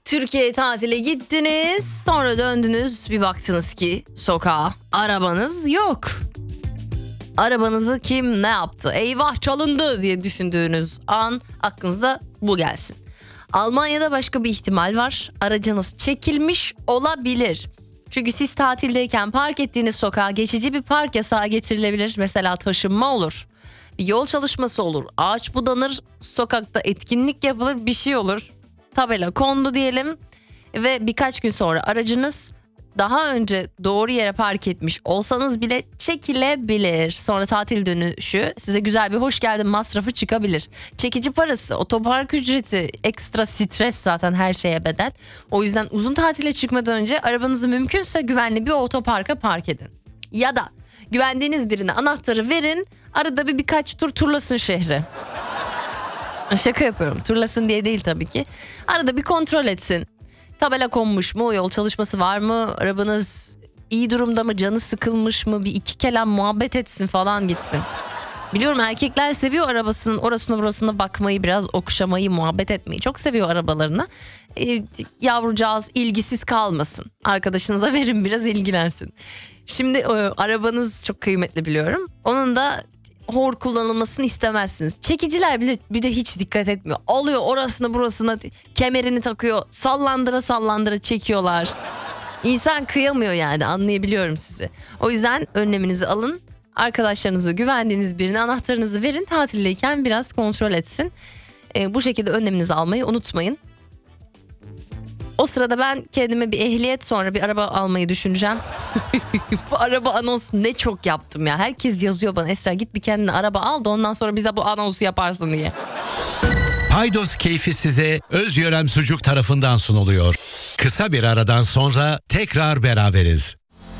Türkiye tatile gittiniz, sonra döndünüz, bir baktınız ki sokağa arabanız yok. Arabanızı kim ne yaptı? Eyvah, çalındı diye düşündüğünüz an aklınıza bu gelsin. Almanya'da başka bir ihtimal var. Aracınız çekilmiş olabilir. Çünkü siz tatildeyken park ettiğiniz sokağa geçici bir park yasağı getirilebilir. Mesela taşınma olur, bir yol çalışması olur, ağaç budanır, sokakta etkinlik yapılır, bir şey olur. Tabela kondu diyelim ve birkaç gün sonra aracınız daha önce doğru yere park etmiş olsanız bile çekilebilir. Sonra tatil dönüşü size güzel bir hoş geldin masrafı çıkabilir. Çekici parası, otopark ücreti, ekstra stres, zaten her şeye bedel. O yüzden uzun tatile çıkmadan önce arabanızı mümkünse güvenli bir otoparka park edin. Ya da güvendiğiniz birine anahtarı verin, arada birkaç tur turlasın şehri. Şaka yapıyorum, turlasın diye değil tabii ki. Arada bir kontrol etsin. Tabela konmuş mu? Yol çalışması var mı? Arabanız iyi durumda mı? Canı sıkılmış mı? Bir iki kelam muhabbet etsin falan, gitsin. Biliyorum, erkekler seviyor arabasının orasına burasına bakmayı, biraz okşamayı, muhabbet etmeyi. Çok seviyor arabalarını. Yavrucağız ilgisiz kalmasın. Arkadaşınıza verin, biraz ilgilensin. Şimdi arabanız çok kıymetli, biliyorum. Onun da hor kullanılmasını istemezsiniz. Çekiciler bir de hiç dikkat etmiyor. Alıyor orasına burasına, kemerini takıyor, sallandıra sallandıra çekiyorlar. İnsan kıyamıyor yani, anlayabiliyorum sizi. O yüzden önleminizi alın. Arkadaşlarınızı, güvendiğiniz birine anahtarınızı verin. Tatildeyken biraz kontrol etsin. Bu şekilde önleminizi almayı unutmayın. O sırada ben kendime bir ehliyet, sonra bir araba almayı düşüneceğim. Bu araba anonsu ne çok yaptım ya. Herkes yazıyor bana, Esra git bir kendine araba al da ondan sonra bize bu anonsu yaparsın diye. Paydos keyfi size Özyörem Sucuk tarafından sunuluyor. Kısa bir aradan sonra tekrar beraberiz.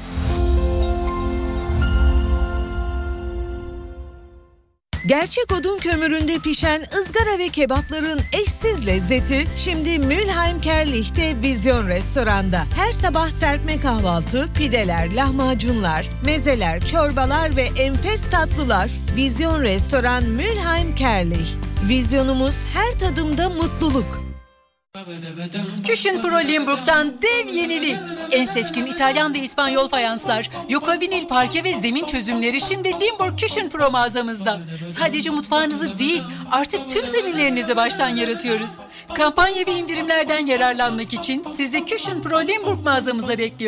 Gerçek odun kömüründe pişen ızgara ve kebapların eşsiz lezzeti şimdi Mülheim Kerlich'te Vizyon Restoran'da. Her sabah serpme kahvaltı, pideler, lahmacunlar, mezeler, çorbalar ve enfes tatlılar. Vizyon Restoran Mülheim Kerlich. Vizyonumuz her tadımda mutluluk. Küchen Pro Limburg'dan dev yenilik. En seçkin İtalyan ve İspanyol fayanslar, Yoka vinil parke ve zemin çözümleri şimdi Limburg Küchen Pro mağazamızda. Sadece mutfağınızı değil, artık tüm zeminlerinizi baştan yaratıyoruz. Kampanya ve indirimlerden yararlanmak için sizi Küchen Pro Limburg mağazamıza bekliyoruz.